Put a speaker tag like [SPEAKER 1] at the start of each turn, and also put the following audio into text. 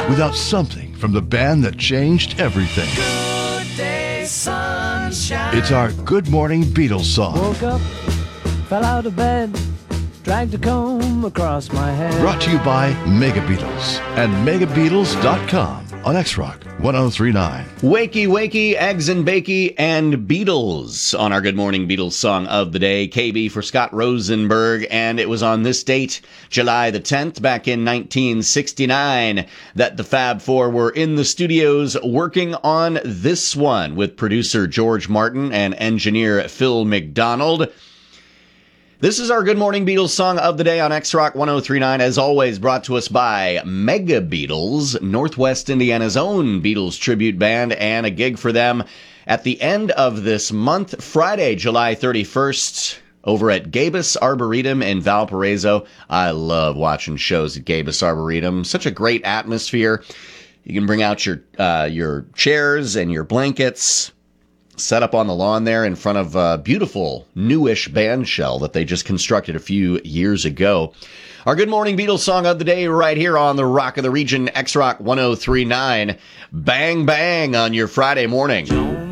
[SPEAKER 1] without something from the band that changed everything.
[SPEAKER 2] Good day, sunshine.
[SPEAKER 1] It's our Good Morning Beatles song.
[SPEAKER 3] Woke up, fell out of bed, dragged a comb across my head.
[SPEAKER 1] Brought to you by Mega Beatles and megabeatles.com on X-Rock 1039.
[SPEAKER 4] Wakey, wakey, eggs and bakey, and Beatles on our Good Morning Beatles song of the day. KB for Scott Rosenberg, and it was on this date, July the 10th, back in 1969, that the Fab Four were in the studios working on this one with producer George Martin and engineer Phil McDonald. This is our Good Morning Beatles song of the day on X-Rock 1039, as always brought to us by Mega Beatles, Northwest Indiana's own Beatles tribute band, and a gig for them at the end of this month, Friday, July 31st, over at Gabus Arboretum in Valparaiso. I love watching shows at Gabus Arboretum. Such a great atmosphere. You can bring out your chairs and your blankets, set up on the lawn there in front of a beautiful newish band shell that they just constructed a few years ago. Our Good Morning Beatles song of the day right here on the Rock of the Region, X-Rock 1039. Bang, bang on your Friday morning.